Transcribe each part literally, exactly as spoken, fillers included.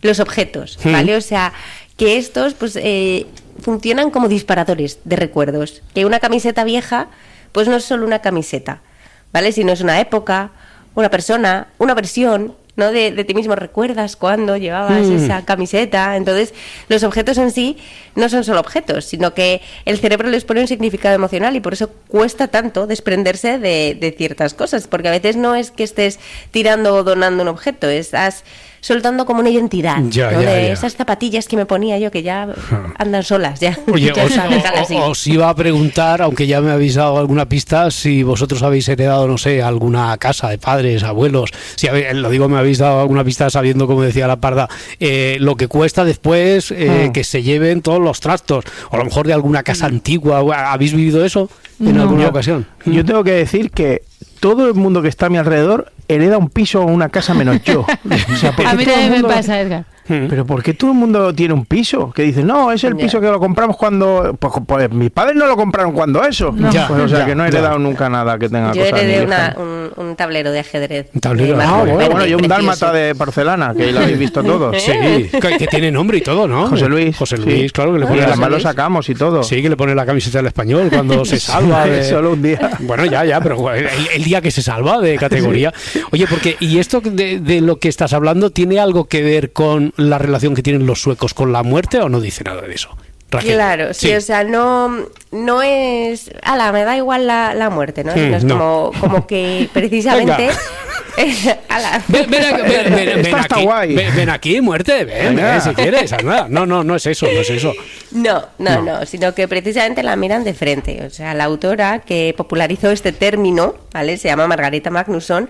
los objetos, ¿vale? Mm. O sea, que estos pues eh, funcionan como disparadores de recuerdos. Que una camiseta vieja pues no es solo una camiseta, ¿vale? Sino es una época, una persona, una versión, ¿no? De, de ti mismo. ¿Recuerdas cuando llevabas mm. esa camiseta? Entonces, los objetos en sí no son solo objetos, sino que el cerebro les pone un significado emocional y por eso cuesta tanto desprenderse de, de ciertas cosas, porque a veces no es que estés tirando o donando un objeto, estás soltando como una identidad, ya, ¿no? ya, de ya. esas zapatillas que me ponía yo que ya andan solas, ya. Oye, ya os, sabes, o, os iba a preguntar, aunque ya me habéis dado alguna pista, si vosotros habéis heredado, no sé, alguna casa de padres, abuelos, si habéis, lo digo, me habéis dado alguna pista sabiendo, como decía la Parda, eh, lo que cuesta después eh, ah. que se lleven todos los trastos, o a lo mejor de alguna casa antigua. ¿Habéis vivido eso en no. alguna yo, ocasión? Yo tengo que decir que todo el mundo que está a mi alrededor hereda un piso o una casa menos yo. O sea, a mí también me pasa, Edgar. Pero ¿por qué todo el mundo tiene un piso? Que dice, no, es el yeah. piso que lo compramos cuando... Pues, pues mis padres no lo compraron cuando eso. No. Ya, pues, o sea, ya, que no he heredado ya. nunca nada que tenga yo cosas. Yo heredé una, un, un tablero de ajedrez. Un tablero. Ah, bueno, bueno, yo un dálmata de porcelana, que lo habéis visto todos. Sí, que, que tiene nombre y todo, ¿no? José Luis. José Luis, sí. Claro, que le pone... Y además lo sacamos y todo. Sí, que le pone la camiseta del Español cuando se salva de... Solo un día. Bueno, ya, ya, pero el, el día que se salva de categoría. Oye, porque, ¿y esto de, de lo que estás hablando tiene algo que ver con la relación que tienen los suecos con la muerte o no dice nada de eso? Raquel. Claro, sí, sí, o sea, no, no es... Ala, me da igual la, la muerte, ¿no? Mm, Sino es no. como, como que precisamente... ala. Ven, ven, aquí, ven, ven, ven, Esto está aquí, guay. ven, ven aquí, muerte, ven, ven, si quieres, anda. No, no, no es eso, no es eso. No, no, No. no, sino que precisamente la miran de frente. O sea, la autora que popularizó este término, ¿vale? Se llama Margareta Magnusson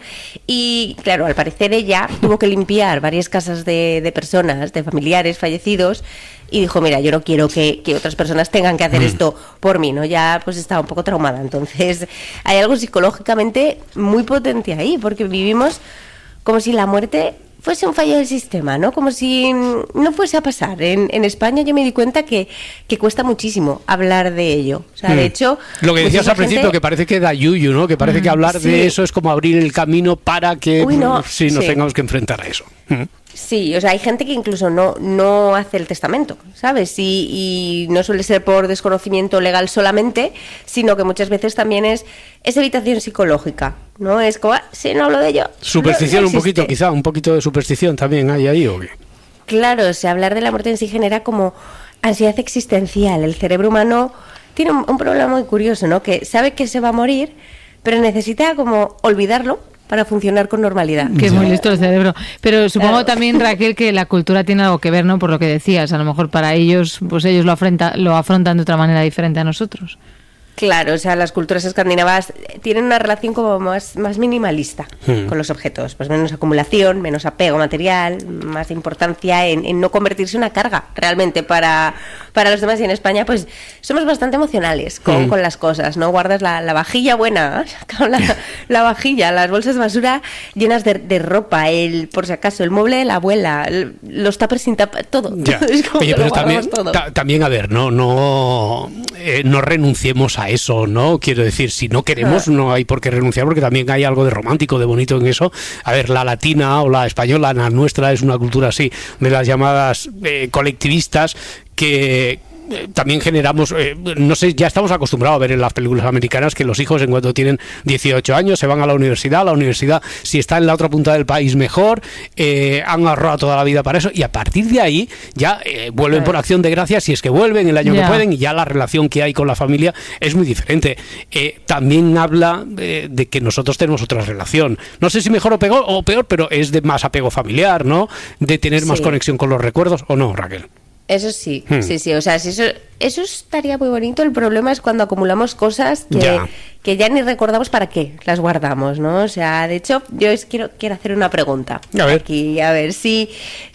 y, claro, al parecer ella tuvo que limpiar varias casas de, de personas, de familiares fallecidos y dijo, mira, yo no quiero que, que otras personas tengan que hacer esto por mí, ¿no? Ya pues estaba un poco traumada. Entonces, hay algo psicológicamente muy potente ahí, porque vivimos como si la muerte fuese un fallo del sistema, ¿no? Como si no fuese a pasar. En, en España yo me di cuenta que, que cuesta muchísimo hablar de ello. O sea, mm. de hecho... Lo que decías al principio, gente... que parece que da yuyu, ¿no? Que parece mm. que hablar sí. de eso es como abrir el camino para que Uy, no. sí, nos sí. tengamos que enfrentar a eso. Mm. Sí, o sea, hay gente que incluso no, no hace el testamento, ¿sabes? Y, y no suele ser por desconocimiento legal solamente, sino que muchas veces también es, es evitación psicológica, ¿no? Es como, ah, si no hablo de ello... Superstición no, no un poquito, quizá, un poquito de superstición también hay ahí, ¿o qué? Claro, o sea, hablar de la muerte en sí genera como ansiedad existencial. El cerebro humano tiene un, un problema muy curioso, ¿no? Que sabe que se va a morir, pero necesita como olvidarlo para funcionar con normalidad. Que es muy listo el cerebro. Pero supongo Claro. también, Raquel, que la cultura tiene algo que ver, ¿no? Por lo que decías, a lo mejor para ellos, pues ellos lo afronta, lo afrontan de otra manera diferente a nosotros. Claro, o sea, las culturas escandinavas tienen una relación como más, más minimalista Hmm. con los objetos, pues menos acumulación, menos apego material, más importancia en, en no convertirse en una carga realmente para, para los demás. Y en España, pues somos bastante emocionales con, Hmm. con las cosas, ¿no? Guardas la, la vajilla buena, la, la vajilla, las bolsas de basura llenas de, de ropa, el por si acaso, el mueble de la abuela, el- los tuppers sin tapa, todo. Ya. Es como Oye, que lo pero también, guardamos todo. ta- también, a ver, no, no, eh, no renunciemos a eso, ¿no? Quiero decir, si no queremos, Ah. no hay por qué renunciar, porque también hay algo de romántico, de bonito en eso. A ver, la latina o la española, la nuestra, es una cultura así, de las llamadas eh, colectivistas, que eh, también generamos, eh, no sé, ya estamos acostumbrados a ver en las películas americanas que los hijos en cuanto tienen dieciocho años se van a la universidad, la universidad si está en la otra punta del país mejor, eh, han ahorrado toda la vida para eso y a partir de ahí ya eh, vuelven por acción de gracias si es que vuelven el año Ya. que pueden y ya la relación que hay con la familia es muy diferente. Eh, también habla eh, de que nosotros tenemos otra relación, no sé si mejor o peor, o peor, pero es de más apego familiar, ¿no? De tener más Sí. conexión con los recuerdos, ¿o no, Raquel? Eso sí, Hmm. sí, sí, o sea, si eso, eso estaría muy bonito. El problema es cuando acumulamos cosas que Ya. ya. que ya ni recordamos para qué las guardamos, ¿no? O sea, de hecho, yo es, quiero, quiero hacer una pregunta. A ver. Aquí, a ver, si,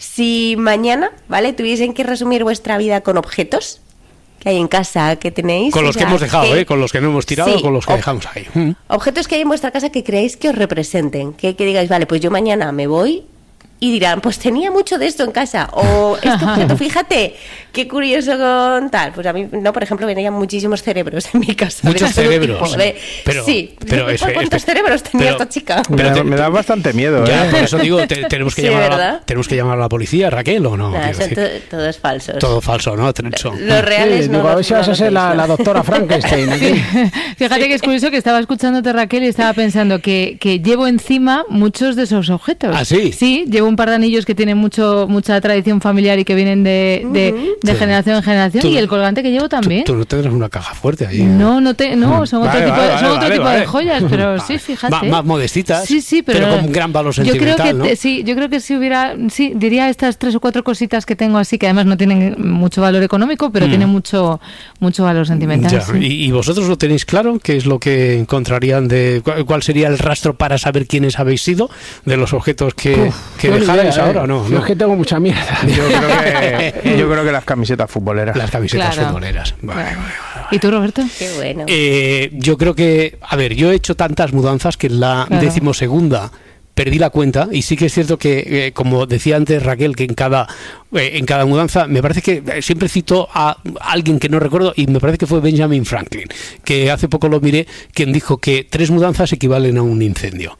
si mañana, ¿vale? Tuviesen que resumir vuestra vida con objetos que hay en casa, que tenéis. Con o los que sea, hemos dejado, que- ¿eh? Con los que no hemos tirado, Sí, con los que ob- dejamos ahí. Mm. Objetos que hay en vuestra casa que creéis que os representen, que, que digáis, vale, pues yo mañana me voy y dirán, pues tenía mucho de esto en casa, o este objeto, fíjate, qué curioso con tal. Pues a mí, no, por ejemplo, venían muchísimos cerebros en mi casa. Muchos cerebros. De, pero, sí, pero es, ¿cuántos es, cerebros tenía pero, esta chica? Me da, me da bastante miedo. Ya, ¿eh? por eso digo, te, tenemos, que Sí, llamar a la, ¿verdad? tenemos que llamar a la policía, Raquel, ¿o no? Nah, son to, todos falsos. Todo falso, ¿no? Son. Los reales Sí, no. digo, a ver los- si no vas a los ser la, veis, la ¿no? doctora Frankenstein. aquí. Fíjate que es curioso que estaba escuchándote, Raquel, y estaba pensando que, que llevo encima muchos de esos objetos. ¿Ah, sí? Sí, llevo un par de anillos que tienen mucho mucha tradición familiar y que vienen de, de, de Sí. generación en generación, Tú- y el colgante que llevo también. Tú, tú no tendrás una caja fuerte ahí. No, no, te, no, son otro Vale, tipo, vale, de, son vale, otro vale, tipo vale. de joyas, pero sí, fíjate. Más, más modestitas, Sí, sí, pero, con un gran valor yo creo sentimental, que ¿no? te- sí, yo creo que si hubiera, sí, diría estas tres o cuatro cositas que tengo así, que además no tienen mucho valor económico, pero Mm. tienen mucho mucho valor sentimental. Ya, sí. y, y vosotros lo tenéis claro? ¿Qué es lo que encontrarían de cuál, cuál sería el rastro para saber quiénes habéis sido de los objetos que, Uf, que buena dejarais idea, ahora ¿eh? o no? Yo no? es que tengo mucha mierda. Yo creo que, yo creo que las camisetas futboleras. Las camisetas Claro. futboleras. Vale, Claro. vale, vale. ¿Y tú, Roberto? Qué bueno. Eh, yo creo que, a ver, yo he hecho tantas mudanzas que en la Claro. decimosegunda perdí la cuenta, y sí que es cierto que, eh, como decía antes Raquel, que en cada eh, en cada mudanza, me parece que eh, siempre cito a alguien que no recuerdo, y me parece que fue Benjamin Franklin, que hace poco lo miré, quien dijo que tres mudanzas equivalen a un incendio.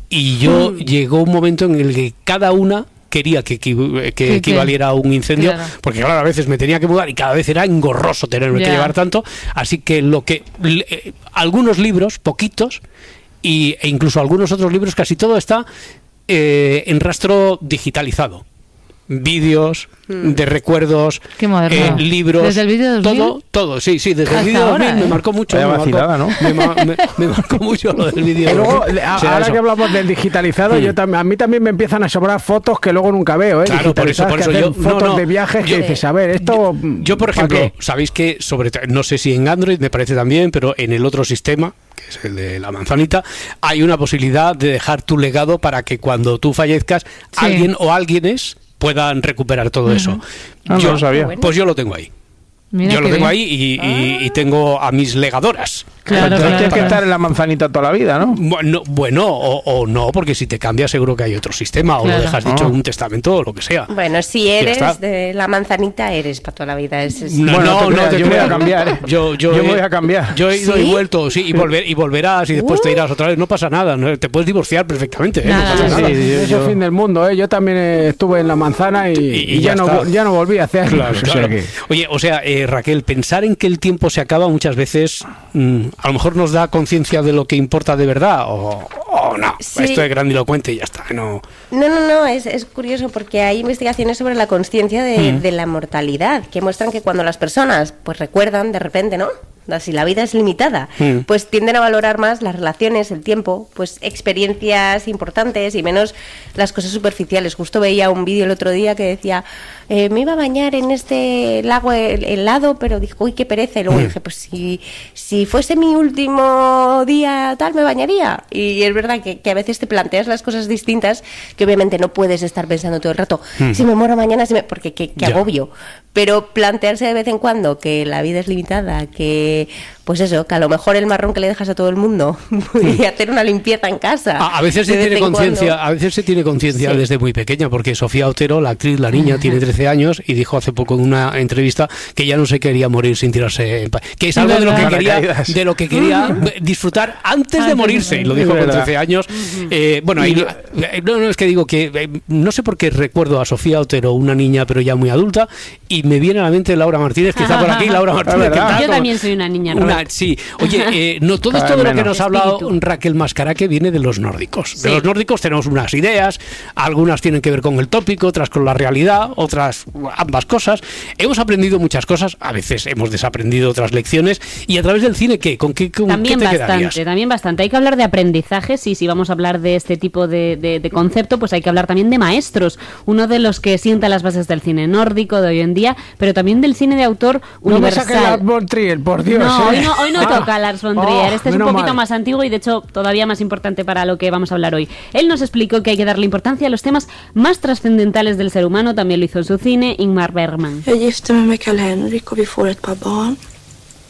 Y yo Mm. llegó un momento en el que cada una quería que, equi- que que- equivaliera a un incendio, Claro. porque claro, a veces me tenía que mudar y cada vez era engorroso tenerme que Ya. llevar tanto, así que lo que eh, algunos libros, poquitos, y, e incluso algunos otros libros, casi todo está eh, en rastro digitalizado. Vídeos, de recuerdos, Qué moderno. eh, libros, ¿Desde el vídeo dos mil? todo, todo, sí, sí, desde el Hasta vídeo dos mil ahora, me ¿eh? marcó mucho. Vaya me vacilada, marcó, ¿no? me, ma- me- me marcó mucho lo del vídeo. Y luego, dos mil. a- O sea, ahora eso. que hablamos del digitalizado, Mm. yo también, a mí también me empiezan a sobrar fotos que luego nunca veo, ¿eh? Claro, por eso, Digitalizadas, por que eso hacen yo- no, fotos no, de viajes yo- que dices, a ver, esto... Yo, por ¿pa' ejemplo, qué? sabéis que, sobre to- no sé si en Android me parece también, pero en el otro sistema, que es el de la manzanita, hay una posibilidad de dejar tu legado para que cuando tú fallezcas, Sí. alguien o alguienes puedan recuperar todo eso. Ah, no yo, lo sabía. Pues yo lo tengo ahí. Mira yo lo qué tengo bien. ahí y, y- y tengo a mis legadoras. Claro, Entonces claro, tienes que claro. estar en la manzanita toda la vida, ¿no? Bueno, bueno o, o no, porque si te cambias seguro que hay otro sistema, o Claro. lo dejas dicho Ah. en un testamento o lo que sea. Bueno, si Ya eres está. de la manzanita, eres para toda la vida. Es, es- No, Bueno, no, te no creas, te yo voy a creas. cambiar, ¿eh? Yo, yo, Yo he- voy a cambiar. Yo he ido ¿Sí? y vuelto, sí, y, volver, y volverás, y después te Uh. irás otra vez. No pasa nada, no, te puedes divorciar perfectamente. ¿eh? No Nada. pasa Sí, nada. sí, Claro, eso es fin del mundo, ¿eh? Yo también eh, estuve en la manzana y, Y- y y ya ya, no, está. vo- ya no volví a hacer. claro. O sea que- Oye, o sea, eh, Raquel, pensar en que el tiempo se acaba muchas veces, mm, a lo mejor nos da conciencia de lo que importa de verdad, o, o no. Sí. Esto es grandilocuente y ya está. No. No, no, no, es, es curioso porque hay investigaciones sobre la consciencia de, Mm. de la mortalidad que muestran que cuando las personas pues recuerdan de repente, ¿no? Si la vida es limitada, Mm. pues tienden a valorar más las relaciones, el tiempo, pues experiencias importantes y menos las cosas superficiales. Justo veía un vídeo el otro día que decía, eh, me iba a bañar en este lago hel- helado, pero dijo, uy, qué pereza. Y luego Mm. dije, pues si, si fuese mi último día tal, me bañaría. Y es verdad que, que a veces te planteas las cosas distintas, que obviamente no puedes estar pensando todo el rato, Mm. si me muero mañana, si me... porque qué, qué Ya. agobio. Pero plantearse de vez en cuando que la vida es limitada, que pues eso, que a lo mejor el marrón que le dejas a todo el mundo y hacer una limpieza en casa. A, a veces de se vez tiene en conciencia, cuando. a veces se tiene conciencia Sí. desde muy pequeña, porque Sofía Otero, la actriz, la niña, tiene trece años y dijo hace poco en una entrevista que ya no se quería morir sin tirarse en pa- que es algo de lo que ¿Verdad? quería, Paracaídas. de lo que quería disfrutar antes de Antes de morirse, y lo morir. dijo Es con verdad. trece años. Eh, bueno, ahí, eh, no, no es que digo que eh, no sé por qué recuerdo a Sofía Otero, una niña pero ya muy adulta, y me viene a la mente Laura Martínez, que está por aquí, Laura Martínez, que verdad. está Yo como- también soy una niña, una, Robert. sí, oye, eh, no todo Cada esto de vez lo que menos. nos ha hablado Espíritu. Raquel Mascaraque viene de los nórdicos. De Sí. los nórdicos tenemos unas ideas, algunas tienen que ver con el tópico, otras con la realidad, otras ambas cosas. Hemos aprendido muchas cosas, a veces hemos desaprendido otras lecciones. ¿Y a través del cine qué? ¿Con qué, con También qué te bastante, quedarías? también bastante. Hay que hablar de aprendizajes y si vamos a hablar de este tipo de, de- de concepto, pues hay que hablar también de maestros. Uno de los que sienta las bases del cine nórdico de hoy en día, pero también del cine de autor No me universal. saques Lars von Trier, por Dios. No, ¿eh? hoy no, hoy no Ah. toca Lars von Oh, Trier. Este es un menos poquito mal. más antiguo y de hecho todavía más importante para lo que vamos a hablar hoy. Él nos explicó que hay que darle importancia a los temas más trascendentales del ser humano. También lo hizo en su cine Ingmar Bergman. Jag gifte mig med Karl Henrik och vi får ett par barn.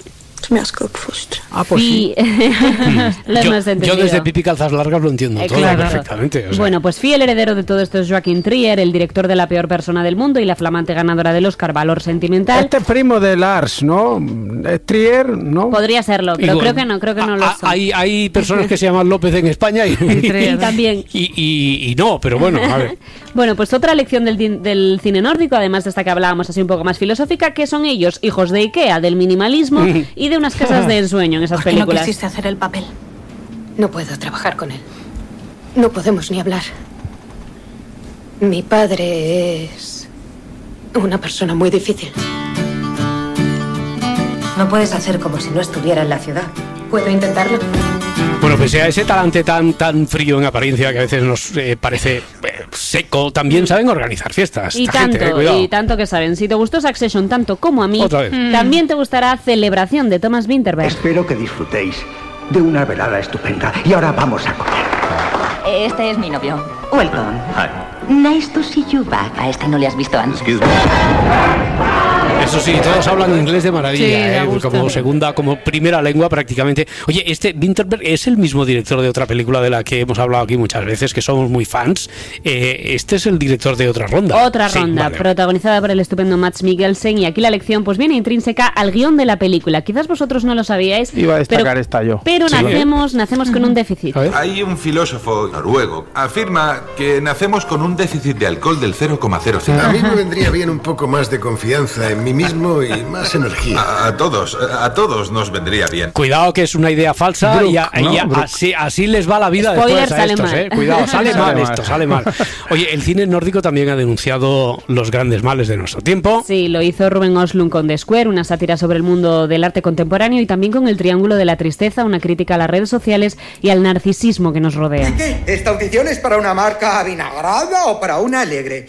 Ah, pues sí. Lo yo, hemos entendido. yo desde Pipi Calzas Largas lo entiendo Eh, todo claro. perfectamente. O sea. Bueno, pues fiel heredero de todo esto es Joaquín Trier, el director de La peor persona del mundo y la flamante ganadora del Oscar Valor Sentimental. Este es primo de Lars, ¿no? Es Trier, ¿no? Podría serlo, pero Igual. creo que no, creo que no lo Ah, son. hay, hay personas que se llaman López en España y, Y también. y, y- y no, pero bueno, a ver. Bueno, pues otra lección del, din- del cine nórdico, además de esta que hablábamos así un poco más filosófica, que son ellos hijos de Ikea, del minimalismo y de unas casas de ensueño en esas ¿Por qué no películas. quisiste hacer el papel? No puedo trabajar con él. No podemos ni hablar. Mi padre es una persona muy difícil. No puedes hacer como si no estuviera en la ciudad. ¿Puedo intentarlo? Bueno, pese a ese talante tan tan frío en apariencia que a veces nos eh, parece eh, seco, también saben organizar fiestas. Y Esta gente, tanto, eh, cuidado. y tanto que saben. Si te gustó Succession tanto como a mí, Otra vez. también te gustará Celebración de Thomas Vinterberg. Espero que disfrutéis de una velada estupenda. Y ahora vamos a comer. Este es mi novio. Welcome. Nice to see you back. A este no le has visto antes. Eso sí, todos hablan inglés de maravilla, Sí, da ¿eh? gusto. Como segunda, como primera lengua prácticamente. Oye, este Vinterberg es el mismo director de otra película de la que hemos hablado aquí muchas veces, que somos muy fans. Eh, este es el director de Otra Ronda. Otra Sí, ronda, vale. protagonizada por el estupendo Mads Mikkelsen, y aquí la lección pues viene intrínseca al guión de la película. Quizás vosotros no lo sabíais, Iba a destacar pero, esta yo. pero Sí. nacemos, nacemos con un déficit. A ver. Hay un filósofo noruego. Afirma que nacemos con un déficit de alcohol del cero coma cero cinco. A mí me vendría bien un poco más de confianza en mí mismo y más energía. A, a todos, a todos nos vendría bien. Cuidado que es una idea falsa Brooke, y, a- ¿no? y a- Brooke. así, así les va la vida Spoiler, después a sale estos, mal. ¿eh? Cuidado, sale Sale mal mal. esto, sale mal. Oye, el cine nórdico también ha denunciado los grandes males de nuestro tiempo. Sí, lo hizo Ruben Östlund con The Square, una sátira sobre el mundo del arte contemporáneo, y también con El Triángulo de la Tristeza, una crítica a las redes sociales y al narcisismo que nos rodea. ¿Qué? ¿Esta audición es para una marca avinagrada o para una alegre?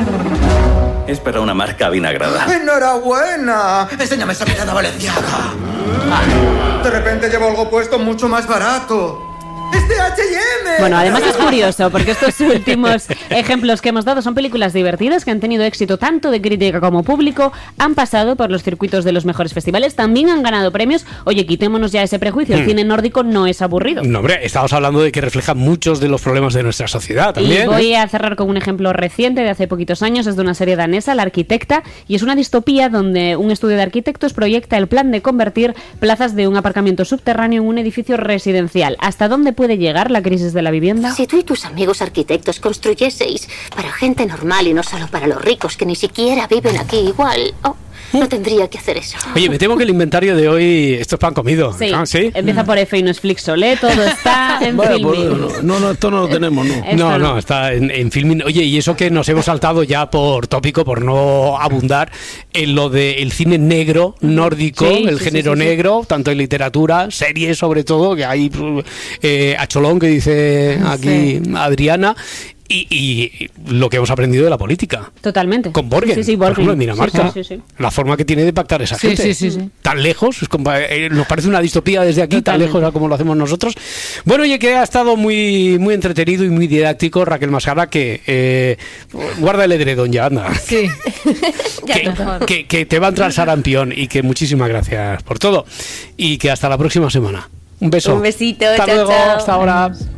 Es para una marca avinagrada. ¡Enhorabuena! Enséñame esa mirada valenciaga. De repente llevo algo puesto mucho más barato. ¡Es de H y M! Bueno, además es curioso, porque estos últimos ejemplos que hemos dado son películas divertidas que han tenido éxito tanto de crítica como público, han pasado por los circuitos de los mejores festivales, también han ganado premios. Oye, quitémonos ya ese prejuicio, el Hmm. cine nórdico no es aburrido. No, hombre, estamos hablando de que refleja muchos de los problemas de nuestra sociedad Y también. voy ¿eh? a cerrar con un ejemplo reciente de hace poquitos años, es de una serie danesa, La Arquitecta, y es una distopía donde un estudio de arquitectos proyecta el plan de convertir plazas de un aparcamiento subterráneo en un edificio residencial. ¿Hasta dónde puede llegar la crisis de la vivienda? Si tú y tus amigos arquitectos construyeseis para gente normal y no solo para los ricos que ni siquiera viven aquí igual, oh, no tendría que hacer eso. Oye, me temo que el inventario de hoy, esto es pan comido. Sí, ¿Ah, ¿sí? empieza por F y no es Flixolé, todo está en Bueno, Filmin. pues, no, no, esto no lo tenemos, ¿no? Esto No, no. no, está en, en Filmin. Oye, y eso que nos hemos saltado ya por tópico, por no abundar en lo del cine negro, nórdico, Sí, el sí, género sí, sí, sí. negro, tanto en literatura, series sobre todo, que hay eh, a Cholón, que dice aquí Adriana, y, y lo que hemos aprendido de la política. Totalmente. Con Borgen, Sí, sí, por ejemplo, Borgen. en Dinamarca. Sí, sí, sí, sí. La forma que tiene de pactar esa Sí, gente. sí, sí, sí. Tan lejos, es como, eh, nos parece una distopía desde aquí, Totalmente. tan lejos a como lo hacemos nosotros. Bueno, oye, que ha estado muy, muy entretenido y muy didáctico, Raquel Mascara, que eh, guarda el edredón ya, anda. Sí. Que, que, que te va a entrar sarampión y que muchísimas gracias por todo. Y que hasta la próxima semana. Un beso. Un besito, Hasta chao, luego, chao. hasta ahora.